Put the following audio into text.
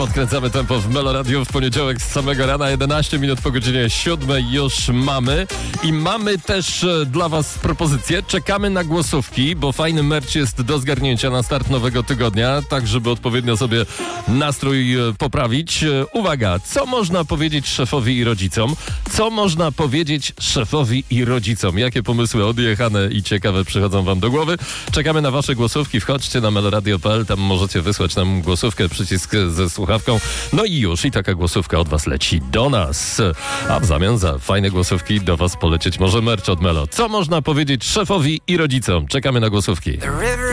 Podkręcamy tempo w Melo Radio w poniedziałek z samego rana, 11 minut po godzinie 7 już mamy. I mamy też dla was propozycje. Czekamy na głosówki, bo fajny merch jest do zgarnięcia na start nowego tygodnia, tak żeby odpowiednio sobie nastrój poprawić. Uwaga, co można powiedzieć szefowi i rodzicom? Co można powiedzieć szefowi i rodzicom? Jakie pomysły odjechane i ciekawe przychodzą wam do głowy? Czekamy na wasze głosówki. Wchodźcie na meloradio.pl, tam możecie wysłać nam głosówkę, przycisk ze słuchawką. No i już, i taka głosówka od was leci do nas. A w zamian za fajne głosówki do was polecieć może merch od Melo. Co można powiedzieć szefowi i rodzicom? Czekamy na głosówki.